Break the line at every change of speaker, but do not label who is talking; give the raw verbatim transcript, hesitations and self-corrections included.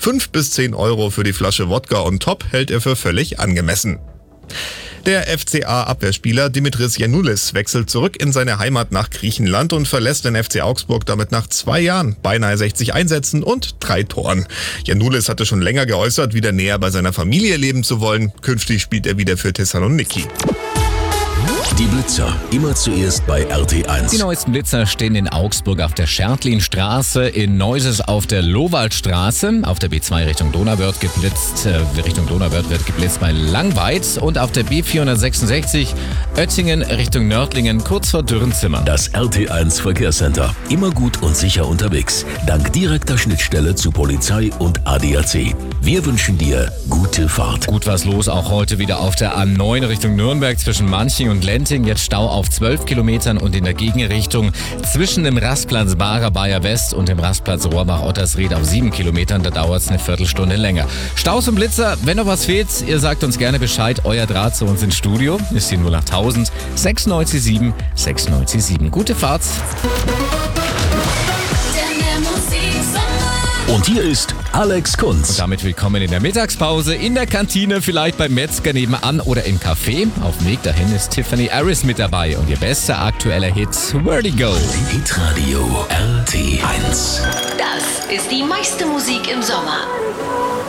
fünf bis zehn Euro für die Flasche Wodka on top hält er für völlig angemessen. Der F C A-Abwehrspieler Dimitris Giannoulis wechselt zurück in seine Heimat nach Griechenland und verlässt den F C Augsburg damit nach zwei Jahren, beinahe sechzig Einsätzen und drei Toren. Giannoulis hatte schon länger geäußert, wieder näher bei seiner Familie leben zu wollen. Künftig spielt er wieder für Thessaloniki.
Die Blitzer, immer zuerst bei R T eins.
Die neuesten Blitzer stehen in Augsburg auf der Schertlinstraße, in Neuses auf der Lowaldstraße, auf der B zwei Richtung Donauwörth geblitzt, äh, Richtung Donauwörth wird geblitzt bei Langweid und auf der B vierhundertsechsundsechzig Oettingen Richtung Nördlingen kurz vor Dürrenzimmern.
Das R T eins Verkehrscenter, immer gut und sicher unterwegs, dank direkter Schnittstelle zu Polizei und A D A C. Wir wünschen dir gute Fahrt.
Gut was los, auch heute wieder auf der A neun Richtung Nürnberg zwischen Manching und Lenting. Jetzt Stau auf zwölf Kilometern und in der Gegenrichtung zwischen dem Rastplatz Barer Bayer West und dem Rastplatz Rohrbach-Ottersried auf sieben Kilometern. Da dauert es eine Viertelstunde länger. Staus und Blitzer, wenn noch was fehlt, ihr sagt uns gerne Bescheid. Euer Draht zu uns ins Studio ist die null acht tausend sechs neun sieben sechs neun sieben. Gute Fahrt.
Und hier ist Alex Kunz.
Und damit willkommen in der Mittagspause, in der Kantine, vielleicht beim Metzger nebenan oder im Café. Auf dem Weg dahin ist Tiffany Harris mit dabei und ihr bester aktueller Hit, Vertigo.
Hitradio R T eins.
Das ist die meiste Musik im Sommer.